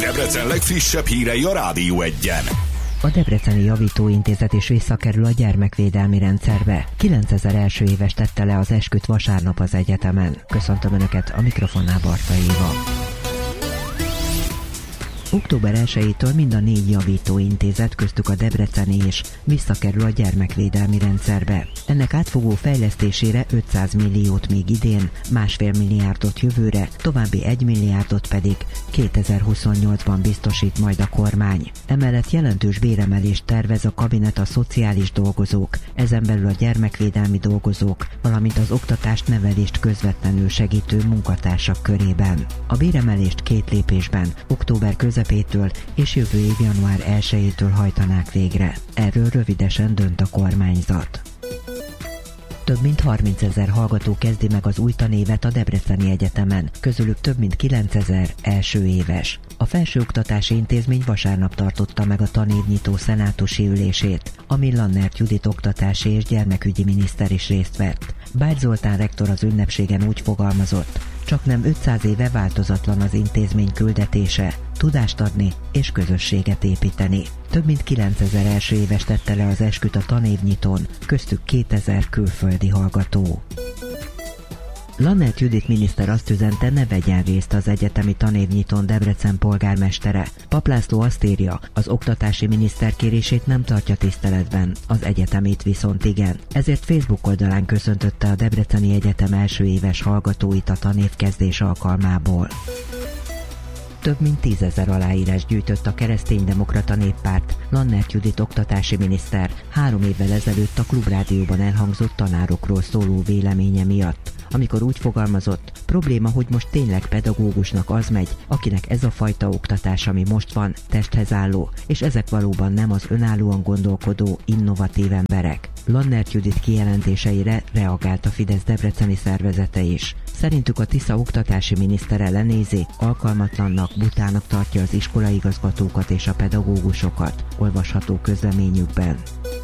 Debrecen legfrissebb hírei a Rádió Egyen. A Debreceni Javítóintézet is visszakerül a gyermekvédelmi rendszerbe. 9000 első éves tette le az esküt vasárnap az egyetemen. Köszöntöm Önöket, a mikrofonnál Barta Éva. Október 1-től mind a 4 javítóintézet, köztük a debreceni is visszakerül a gyermekvédelmi rendszerbe. Ennek átfogó fejlesztésére 500 milliót még idén, 1,5 milliárdot jövőre, további 1 milliárdot pedig 2028-ban biztosít majd a kormány. Emellett jelentős béremelést tervez a kabinet a szociális dolgozók, ezen belül a gyermekvédelmi dolgozók, valamint az oktatást, nevelést közvetlenül segítő munkatársak körében. A béremelést 2 lépésben, október közepétől és jövő év január 1-től hajtanák végre. Erről rövidesen dönt a kormányzat. Több mint 30 000 hallgató kezdi meg az új tanévet a Debreceni Egyetemen, közülük több mint 9 000 első éves. A felsőoktatási intézmény vasárnap tartotta meg a tanévnyitó szenátusi ülését, amin Lannert Judit oktatási és gyermekügyi miniszter is részt vett. Bács Zoltán rektor az ünnepségen úgy fogalmazott, csaknem 500 éve változatlan az intézmény küldetése, tudást adni és közösséget építeni. Több mint 9000 első éves tette le az esküt a tanévnyitón, köztük 2000 külföldi hallgató. Lannert Judit miniszter azt üzente, ne vegyen részt az egyetemi tanévnyitón Debrecen polgármestere. Pap László azt írja, az oktatási miniszter kérését nem tartja tiszteletben, az egyetemét viszont igen. Ezért Facebook oldalán köszöntötte a Debreceni Egyetem első éves hallgatóit a tanévkezdés alkalmából. Több mint 10 000 aláírás gyűjtött a Kereszténydemokrata Néppárt, Lannert Judit oktatási miniszter 3 évvel ezelőtt a Klubrádióban elhangzott tanárokról szóló véleménye miatt, amikor úgy fogalmazott, probléma, hogy most tényleg pedagógusnak az megy, akinek ez a fajta oktatás, ami most van, testhez álló, és ezek valóban nem az önállóan gondolkodó, innovatív emberek. Lannert Judit kijelentéseire reagált a Fidesz debreceni szervezete is. Szerintük a Tisza oktatási minisztere lenézi, alkalmatlannak, butának tartja az iskolaigazgatókat és a pedagógusokat, olvasható közleményükben.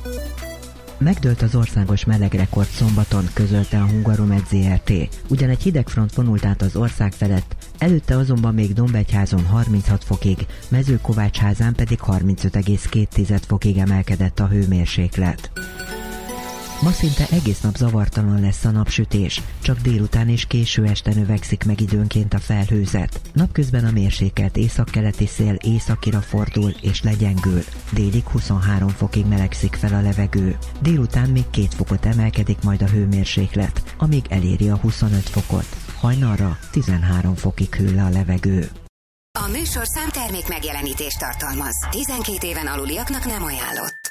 Megdőlt az országos melegrekord szombaton, közölte a Hungaromed Zrt. Ugyan egy hidegfront vonult át az ország felett, előtte azonban még Dombegyházon 36 fokig, Mezőkovácsházán pedig 35,2 fokig emelkedett a hőmérséklet. Ma szinte egész nap zavartalan lesz a napsütés, csak délután és késő este növekszik meg időnként a felhőzet. Napközben a mérsékelt északkeleti szél északira fordul és legyengül, délig 23 fokig melegszik fel a levegő. Délután még 2 fokot emelkedik majd a hőmérséklet, amíg eléri a 25 fokot. Hajnalra 13 fokig hűl le a levegő. A műsorszám termék megjelenítést tartalmaz. 12 éven aluliaknak nem ajánlott.